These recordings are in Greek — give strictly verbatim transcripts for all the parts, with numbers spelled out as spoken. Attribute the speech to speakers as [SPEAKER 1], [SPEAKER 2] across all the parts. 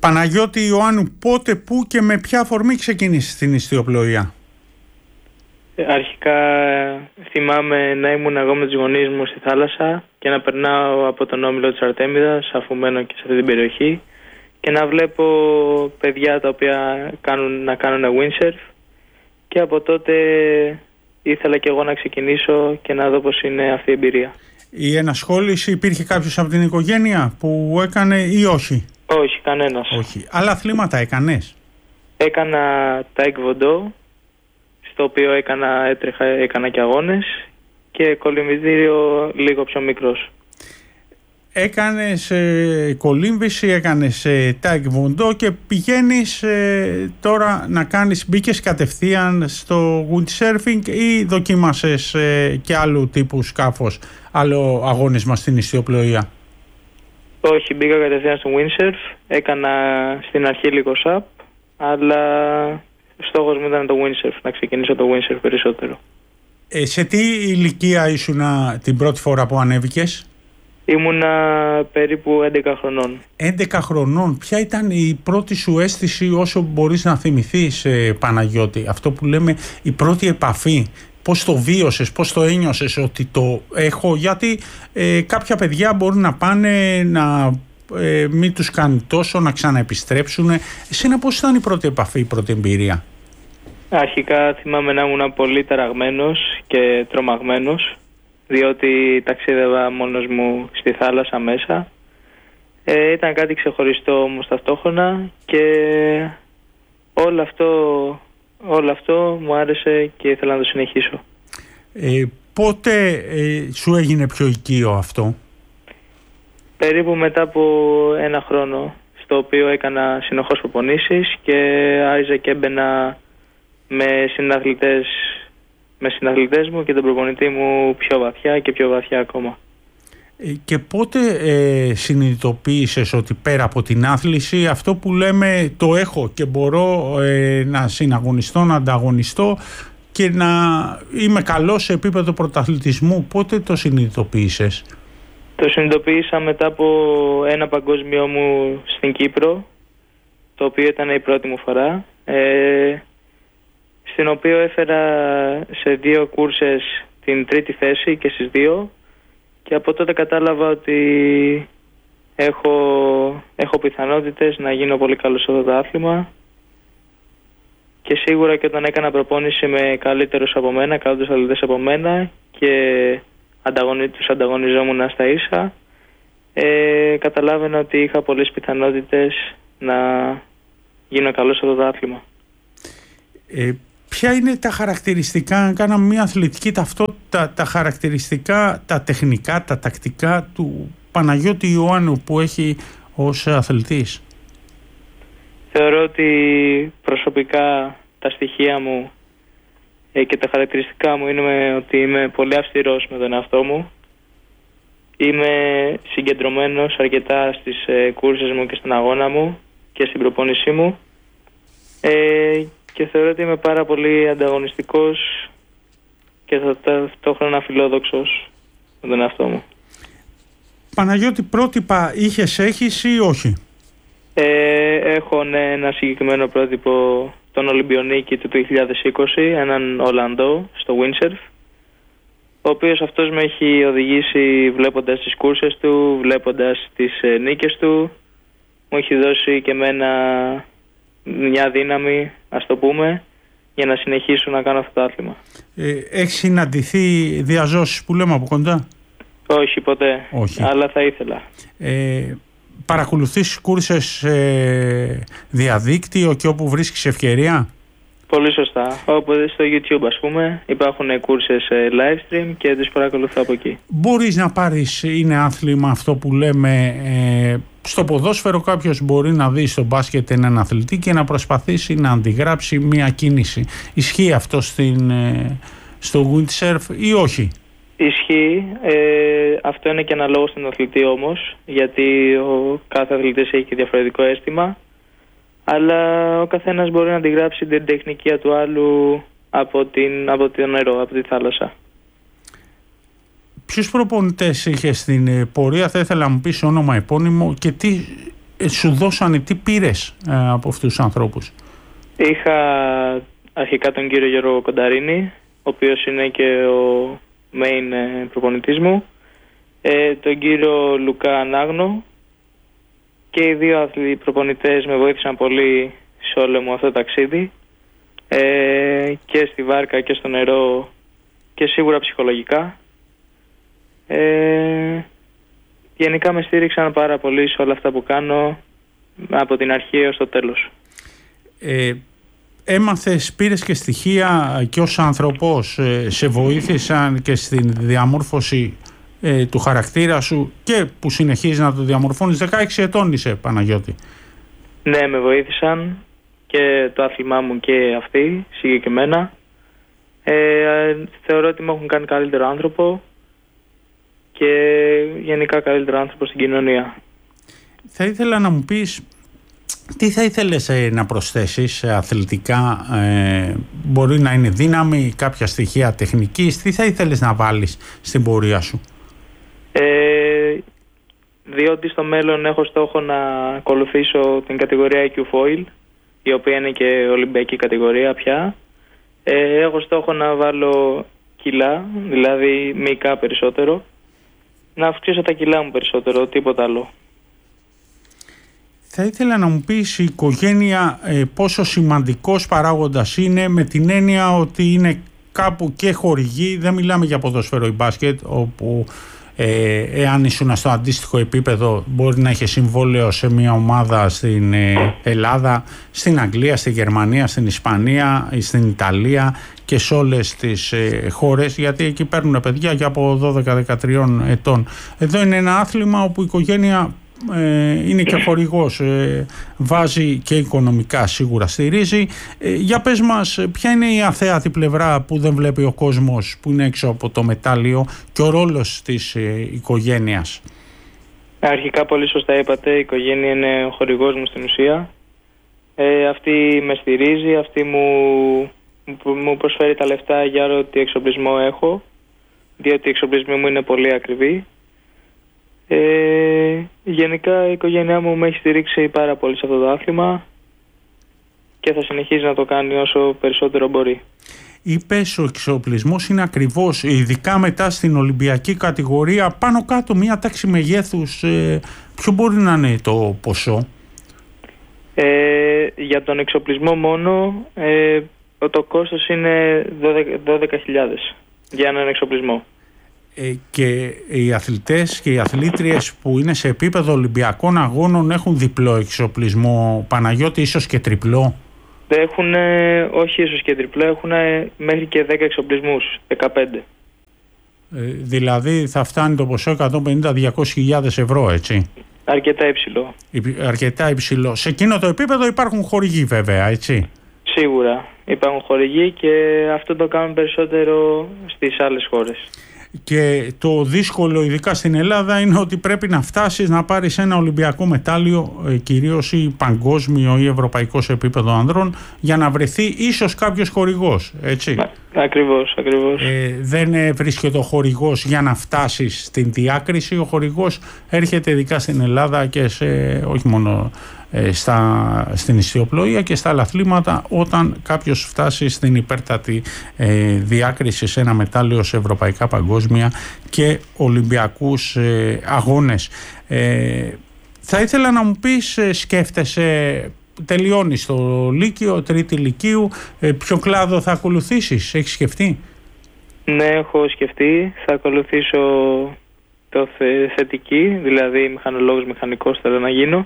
[SPEAKER 1] Παναγιώτη Ιωάννου, πότε, πού και με ποια αφορμή ξεκίνησες την ιστιοπλοεία?
[SPEAKER 2] Αρχικά θυμάμαι να ήμουν εγώ με τους γονείς μου στη θάλασσα και να περνάω από τον όμιλο της Αρτέμιδας, αφού μένω και σε αυτή την περιοχή, και να βλέπω παιδιά τα οποία κάνουν, να κάνουν windsurf, και από τότε ήθελα και εγώ να ξεκινήσω και να δω πώς είναι αυτή η εμπειρία.
[SPEAKER 1] Η ενασχόληση, υπήρχε κάποιος από την οικογένεια που έκανε ή όχι?
[SPEAKER 2] Όχι, κανένας.
[SPEAKER 1] Όχι. Άλλα αθλήματα έκανες?
[SPEAKER 2] Έκανα taekwondo, στο οποίο έκανα, έτρεχα, έκανα και αγώνες, και κολυμβητήριο λίγο πιο μικρός.
[SPEAKER 1] Έκανες ε, κολύμβηση, έκανες ε, taekwondo και πηγαίνεις ε, τώρα να κάνεις, μπήκες κατευθείαν στο windsurfing ή δοκίμασες ε, και άλλου τύπου σκάφος, άλλο αγώνισμα στην ιστιοπλοεία?
[SPEAKER 2] Όχι, μπήκα κατευθείαν στο windsurf, έκανα στην αρχή λίγο SUP, αλλά στόχος μου ήταν το windsurf, να ξεκινήσω το windsurf περισσότερο.
[SPEAKER 1] Ε, σε τι ηλικία ήσουν την πρώτη φορά που ανέβηκες?
[SPEAKER 2] Ήμουνα περίπου έντεκα χρονών.
[SPEAKER 1] έντεκα χρονών. Ποια ήταν η πρώτη σου αίσθηση, όσο μπορείς να θυμηθείς, ε, Παναγιώτη? Αυτό που λέμε η πρώτη επαφή. Πώς το βίωσες, πώς το ένιωσες ότι το έχω? Γιατί ε, κάποια παιδιά μπορούν να πάνε να ε, μην τους κάνει τόσο, να ξαναεπιστρέψουν. Εσένα πώς ήταν η πρώτη επαφή, η πρώτη εμπειρία?
[SPEAKER 2] Αρχικά θυμάμαι να ήμουν πολύ ταραγμένος και τρομαγμένος, διότι ταξίδευα μόνος μου στη θάλασσα μέσα. Ε, ήταν κάτι ξεχωριστό όμως ταυτόχρονα, και όλο αυτό, όλο αυτό μου άρεσε και ήθελα να το συνεχίσω.
[SPEAKER 1] Ε, πότε ε, σου έγινε πιο οικείο αυτό?
[SPEAKER 2] Περίπου μετά από ένα χρόνο, στο οποίο έκανα συνεχώς προπονήσεις και άρχιζα και έμπαινα με συναθλητές, με συναθλητές μου και τον προπονητή μου πιο βαθιά και πιο βαθιά ακόμα.
[SPEAKER 1] Ε, και πότε ε, συνειδητοποίησες ότι πέρα από την άθληση, αυτό που λέμε το έχω και μπορώ ε, να συναγωνιστώ, να ανταγωνιστώ και να είμαι καλός σε επίπεδο πρωταθλητισμού, πότε το συνειδητοποίησες?
[SPEAKER 2] Το συνειδητοποίησα μετά από ένα παγκόσμιο μου στην Κύπρο, το οποίο ήταν η πρώτη μου φορά, ε, στην οποία έφερα σε δύο κούρσες την τρίτη θέση και στις δύο, και από τότε κατάλαβα ότι έχω, έχω πιθανότητες να γίνω πολύ καλός σε αυτό το άθλημα, και σίγουρα και όταν έκανα προπόνηση με καλύτερους από μένα, καλύτερους αθλητές από μένα, και ανταγωνι, τους ανταγωνιζόμουν στα ίσα, ε, καταλάβαινα ότι είχα πολλές πιθανότητες να γίνω καλός σε αυτό το άθλημα.
[SPEAKER 1] Ε, ποια είναι τα χαρακτηριστικά, αν κάναμε μια αθλητική ταυτότητα, τα χαρακτηριστικά, τα τεχνικά, τα τακτικά του Παναγιώτη Ιωάννου που έχει ως αθλητής?
[SPEAKER 2] Θεωρώ ότι προσωπικά τα στοιχεία μου ε, και τα χαρακτηριστικά μου είναι ότι είμαι πολύ αυστηρός με τον εαυτό μου. Είμαι συγκεντρωμένος αρκετά στις ε, κούρσες μου και στον αγώνα μου και στην προπόνησή μου, ε, και θεωρώ ότι είμαι πάρα πολύ ανταγωνιστικός και ταυτόχρονα φιλόδοξος με τον εαυτό μου.
[SPEAKER 1] Παναγιώτη, πρότυπα είχες, έχεις ή όχι?
[SPEAKER 2] Ε, έχω ναι, ένα συγκεκριμένο πρότυπο, τον Ολυμπιονίκη του δύο χιλιάδες είκοσι, έναν Ολλανδό στο windsurf, ο οποίος αυτός με έχει οδηγήσει βλέποντας τις κούρσες του, βλέποντας τις ε, νίκες του. Μου έχει δώσει και εμένα μια δύναμη, ας το πούμε, για να συνεχίσω να κάνω αυτό το άθλημα.
[SPEAKER 1] Ε, έχεις συναντηθεί διαζώσεις που λέμε από κοντά?
[SPEAKER 2] Όχι, ποτέ.
[SPEAKER 1] Όχι.
[SPEAKER 2] Αλλά θα ήθελα.
[SPEAKER 1] Ε, παρακολουθείς κούρσες ε, διαδίκτυο και όπου βρίσκεις ευκαιρία?
[SPEAKER 2] Πολύ σωστά. Οπότε στο YouTube, ας πούμε, υπάρχουν κούρσες live stream και τις παρακολουθώ από εκεί.
[SPEAKER 1] Μπορείς να πάρεις, είναι άθλημα αυτό που λέμε, ε, στο ποδόσφαιρο κάποιος μπορεί να δει στο μπάσκετ έναν αθλητή και να προσπαθήσει να αντιγράψει μια κίνηση. Ισχύει αυτό στην, ε, στο windsurf ή όχι?
[SPEAKER 2] Ισχύει. Ε, αυτό είναι και αναλόγως στον αθλητή όμως, γιατί ο κάθε αθλητής έχει και διαφορετικό αίσθημα, αλλά ο καθένας μπορεί να αντιγράψει την τεχνική του άλλου από, την, από το νερό, από τη θάλασσα.
[SPEAKER 1] Ποιους προπονητές είχες στην πορεία, θα ήθελα να μου πεις όνομα, επώνυμο, και τι σου δώσανε, τι πήρες ε, από αυτούς τους ανθρώπους?
[SPEAKER 2] Είχα αρχικά τον κύριο Γιώργο Κονταρίνη, ο οποίος είναι και ο main προπονητής μου, ε, τον κύριο Λουκά Ανάγνο, και οι δύο αυτοί προπονητές με βοήθησαν πολύ σε όλο μου αυτό το ταξίδι, ε, και στη βάρκα και στο νερό, και σίγουρα ψυχολογικά. Ε, γενικά με στήριξαν πάρα πολύ σε όλα αυτά που κάνω, από την αρχή έως το τέλος.
[SPEAKER 1] Ε, έμαθες, πήρες και στοιχεία και ως άνθρωπος, ε, σε βοήθησαν και στην διαμόρφωση ε, του χαρακτήρα σου, και που συνεχίζεις να το διαμορφώνεις? δεκαέξι ετών είσαι, Παναγιώτη.
[SPEAKER 2] Ναι, με βοήθησαν και το άθλημά μου και αυτοί συγκεκριμένα. Ε, θεωρώ ότι μου έχουν κάνει καλύτερο άνθρωπο και γενικά καλύτερο άνθρωπο στην κοινωνία.
[SPEAKER 1] Θα ήθελα να μου πεις, τι θα ήθελες ε, να προσθέσεις ε, αθλητικά? Ε, μπορεί να είναι δύναμη, κάποια στοιχεία τεχνικής. Τι θα ήθελες να βάλεις στην πορεία σου?
[SPEAKER 2] Ε, διότι στο μέλλον έχω στόχο να ακολουθήσω την κατηγορία άι κιου Foil, η οποία είναι και ολυμπιακή κατηγορία πια. Ε, έχω στόχο να βάλω κιλά, δηλαδή μυϊκά περισσότερο, να αυξήσω τα κιλά μου περισσότερο, τίποτα άλλο.
[SPEAKER 1] Θα ήθελα να μου πεις η οικογένεια ε, πόσο σημαντικός παράγοντας είναι, με την έννοια ότι είναι κάπου και χορηγοί, δεν μιλάμε για ποδόσφαιρο ή μπάσκετ, όπου ε, εάν ήσουν στο αντίστοιχο επίπεδο μπορεί να είχε συμβόλαιο σε μια ομάδα στην ε, Ελλάδα, στην Αγγλία, στη Γερμανία, στην Ισπανία, στην Ιταλία και σε όλες τις ε, χώρες, γιατί εκεί παίρνουν παιδιά για από δώδεκα δεκατρία ετών. Εδώ είναι ένα άθλημα όπου η οικογένεια Ε, είναι και χορηγός, ε, βάζει και οικονομικά, σίγουρα στηρίζει. Ε, για πες μας, ποια είναι η αθέατη πλευρά που δεν βλέπει ο κόσμος, που είναι έξω από το μετάλλιο, και ο ρόλος της ε, οικογένειας?
[SPEAKER 2] Αρχικά πολύ σωστά είπατε, η οικογένεια είναι ο χορηγός μου στην ουσία. Ε, αυτή με στηρίζει, αυτή μου, μου προσφέρει τα λεφτά για ό,τι εξοπλισμό έχω, διότι οι εξοπλισμοί μου είναι πολύ ακριβοί. Ε, γενικά η οικογένειά μου με έχει στηρίξει πάρα πολύ σε αυτό το άθλημα και θα συνεχίζει να το κάνει όσο περισσότερο μπορεί.
[SPEAKER 1] Είπες ο εξοπλισμός είναι ακριβώς, ειδικά μετά στην Ολυμπιακή κατηγορία, πάνω κάτω μια τάξη μεγέθους, ε, ποιο μπορεί να είναι το ποσό?
[SPEAKER 2] Ε, για τον εξοπλισμό μόνο ε, το κόστος είναι δώδεκα χιλιάδες για έναν εξοπλισμό.
[SPEAKER 1] Ε, και οι αθλητές και οι αθλήτριες που είναι σε επίπεδο Ολυμπιακών αγώνων έχουν διπλό εξοπλισμό, Παναγιώτη, ίσως και τριπλό?
[SPEAKER 2] Έχουν, όχι ίσως και τριπλό, έχουν μέχρι και δέκα εξοπλισμούς, δεκαπέντε.
[SPEAKER 1] Ε, δηλαδή θα φτάνει το ποσό εκατόν πενήντα με διακόσιες χιλιάδες ευρώ, έτσι?
[SPEAKER 2] Αρκετά υψηλό.
[SPEAKER 1] Αρκετά υψηλό. Σε εκείνο το επίπεδο υπάρχουν χορηγοί βέβαια, έτσι?
[SPEAKER 2] Σίγουρα υπάρχουν χορηγοί και αυτό το κάνουν περισσότερο στις άλλες χώρες.
[SPEAKER 1] Και το δύσκολο, ειδικά στην Ελλάδα, είναι ότι πρέπει να φτάσεις να πάρεις ένα ολυμπιακό μετάλλιο, ε, κυρίως ή παγκόσμιο ή ευρωπαϊκό σε επίπεδο ανδρών, για να βρεθεί ίσως κάποιος χορηγός, έτσι?
[SPEAKER 2] Ακριβώς, ακριβώς.
[SPEAKER 1] Ε, δεν ε, βρίσκεται ο χορηγός για να φτάσεις στην διάκριση. Ο χορηγός έρχεται ειδικά στην Ελλάδα και σε, όχι μόνο ε, στα, στην ιστιοπλοεία και στα άλλα αθλήματα, όταν κάποιος φτάσει στην υπέρτατη ε, διάκριση σε ένα μετάλλιο σε ευρωπαϊκά, παγκόσμια και ολυμπιακούς ε, αγώνες. Ε, θα ήθελα να μου πεις, ε, σκέφτεσαι, τελειώνεις το Λύκειο, τρίτη Λυκείου, ε, ποιο κλάδο θα ακολουθήσεις, έχεις σκεφτεί?
[SPEAKER 2] Ναι, έχω σκεφτεί, θα ακολουθήσω το θε, θετική, δηλαδή μηχανολόγος μηχανικός θέλω να γίνω.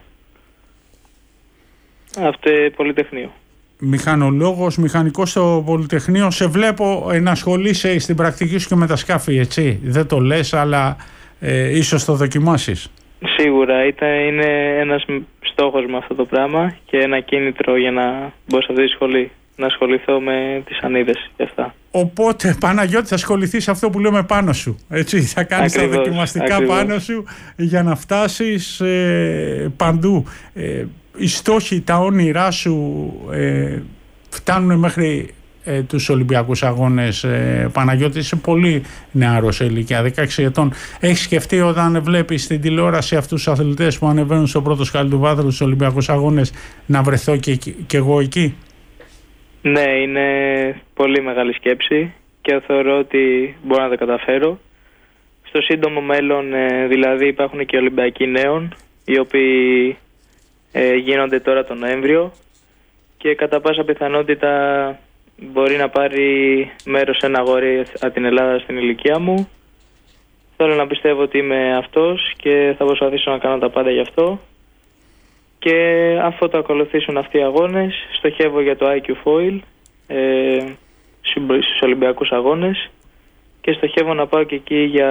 [SPEAKER 2] Αυτό πολυτεχνείο.
[SPEAKER 1] Μηχανολόγος, μηχανικός στο Πολυτεχνείο. Σε βλέπω να ασχολείσαι στην πρακτική σου και με τα σκάφη, έτσι? Δεν το λες, αλλά ε, ίσως το δοκιμάσεις.
[SPEAKER 2] Σίγουρα, ήταν, είναι ένας στόχος με αυτό το πράγμα και ένα κίνητρο για να μπω σε αυτή τη σχολή, να ασχοληθώ με τις ανίδες και αυτά.
[SPEAKER 1] Οπότε, Παναγιώτη, θα ασχοληθείς αυτό που λέμε πάνω σου, έτσι? Θα κάνεις ακριβώς, τα δοκιμαστικά ακριβώς. πάνω σου για να φτάσεις ε, παντού. Ε, οι στόχοι, τα όνειρά σου ε, φτάνουν μέχρι ε, τους Ολυμπιακούς Αγώνες, ε, Παναγιώτη? Είσαι πολύ νεαρός σε ηλικία, δεκαέξι ετών. Έχεις σκεφτεί όταν βλέπεις στην τηλεόραση αυτούς τους αθλητές που ανεβαίνουν στο πρώτο σκάλι του βάθρου στους Ολυμπιακούς Αγώνες να βρεθώ και, και εγώ εκεί?
[SPEAKER 2] Ναι, είναι πολύ μεγάλη σκέψη και θεωρώ ότι μπορώ να τα καταφέρω. Στο σύντομο μέλλον ε, δηλαδή υπάρχουν και Ολυμπιακοί νέων, οι οποίοι ε, γίνονται τώρα τον Νοέμβριο και κατά πάσα πιθανότητα μπορεί να πάρει μέρος ένα αγόρι από την Ελλάδα στην ηλικία μου. Θέλω να πιστεύω ότι είμαι αυτός και θα προσπαθήσω να κάνω τα πάντα γι' αυτό. Και αφού το ακολουθήσουν αυτοί οι αγώνες, στοχεύω για το άι κιου Foil ε, στους Ολυμπιακούς Αγώνες και στοχεύω να πάω και εκεί για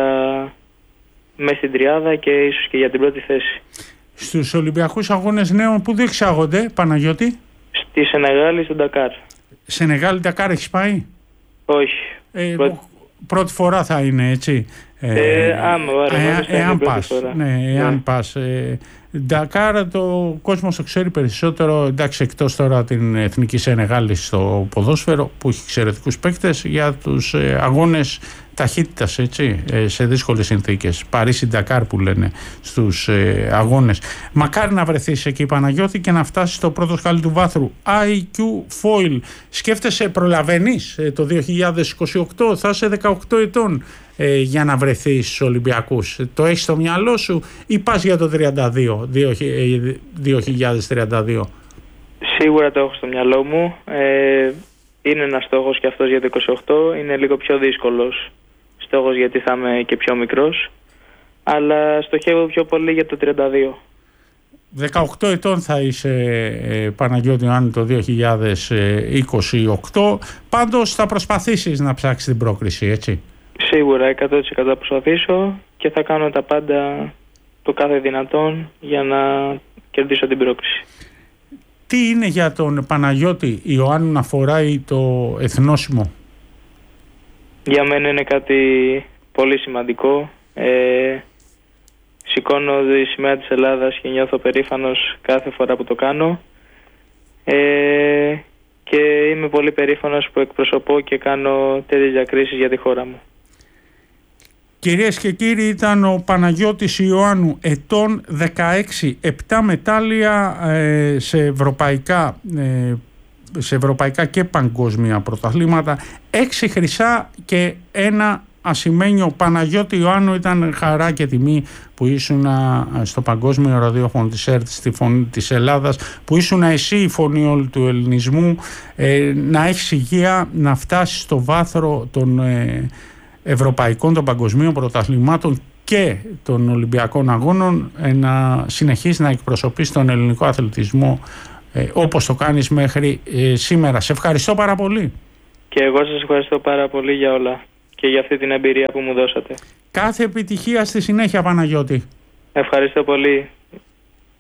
[SPEAKER 2] μέσα στην τριάδα και ίσως και για την πρώτη θέση.
[SPEAKER 1] Στους Ολυμπιακούς Αγώνες νέων που διεξάγονται, Παναγιώτη?
[SPEAKER 2] Στη Σενεγάλη, στον Ντακάρ.
[SPEAKER 1] Σενεγάλη, Ντακάρ έχεις πάει?
[SPEAKER 2] Όχι.
[SPEAKER 1] Ε,
[SPEAKER 2] πρώτη...
[SPEAKER 1] πρώτη φορά θα είναι, έτσι?
[SPEAKER 2] Ε, ε, άμα, ωραία,
[SPEAKER 1] ε, εάν πας, ναι, εάν
[SPEAKER 2] ναι.
[SPEAKER 1] πας. Ε, Ντακάρ, το κόσμο το ξέρει περισσότερο, εντάξει, εκτός τώρα την Εθνική Σενεγάλης στο ποδόσφαιρο που έχει εξαιρετικούς παίκτες, για τους ε, αγώνες ταχύτητας, έτσι, ε, σε δύσκολες συνθήκες. Παρίσι Ντακάρ που λένε στους ε, αγώνες. Μακάρι να βρεθείς εκεί, Παναγιώτη, και να φτάσεις στο πρώτο σκάλι του βάθρου. άι κιου Foil. Σκέφτεσαι, προλαβαίνεις ε, το δύο χιλιάδες είκοσι οκτώ, θα είσαι δεκαοκτώ ετών ε, για να βρεθείς στους Ολυμπιακούς. Το έχεις στο μυαλό σου ή πας για το τριάντα δύο, δύο χιλιάδες τριάντα δύο?
[SPEAKER 2] Σίγουρα το έχω στο μυαλό μου. Ε, είναι ένας στόχος και αυτός για το είκοσι οκτώ. Είναι λίγο πιο δύσκολος στόχος γιατί θα είμαι και πιο μικρός. Αλλά στοχεύω πιο πολύ για το τριάντα δύο.
[SPEAKER 1] δεκαοκτώ ετών θα είσαι, ε, Παναγιώτη Ιωάννου, το δύο χιλιάδες είκοσι οκτώ. Πάντως θα προσπαθήσεις να ψάξεις την πρόκριση, έτσι?
[SPEAKER 2] Σίγουρα, εκατό τοις εκατό θα προσπαθήσω και θα κάνω τα πάντα, το κάθε δυνατόν, για να κερδίσω την πρόκριση.
[SPEAKER 1] Τι είναι για τον Παναγιώτη Ιωάννου να φοράει το εθνόσημο?
[SPEAKER 2] Για μένα είναι κάτι πολύ σημαντικό. Ε, σηκώνω τη σημαία της Ελλάδας και νιώθω περήφανος κάθε φορά που το κάνω. Ε, και είμαι πολύ περήφανος που εκπροσωπώ και κάνω τέτοιες διακρίσεις για τη χώρα μου.
[SPEAKER 1] Κυρίες και κύριοι, ήταν ο Παναγιώτης Ιωάννου, ετών δεκαέξι, επτά μετάλλια ε, σε, ευρωπαϊκά, ε, σε ευρωπαϊκά και παγκόσμια πρωταθλήματα, έξι χρυσά και ένα ασημένιο. Παναγιώτη Ιωάννου, ήταν χαρά και τιμή που ήσουν στο παγκόσμιο ραδιόφωνο της ΕΡΤ, στη Φωνή της Ελλάδας, που ήσουν εσύ η φωνή όλου του ελληνισμού. Ε, να έχεις υγεία, να φτάσεις στο βάθρο των ε, ευρωπαϊκών, των παγκοσμίων πρωταθλημάτων και των Ολυμπιακών Αγώνων, ε, να συνεχίσεις να εκπροσωπείς τον ελληνικό αθλητισμό ε, όπως το κάνεις μέχρι ε, σήμερα. Σε ευχαριστώ πάρα πολύ.
[SPEAKER 2] Και εγώ σας ευχαριστώ πάρα πολύ για όλα και για αυτή την εμπειρία που μου δώσατε.
[SPEAKER 1] Κάθε επιτυχία στη συνέχεια, Παναγιώτη.
[SPEAKER 2] Ευχαριστώ πολύ.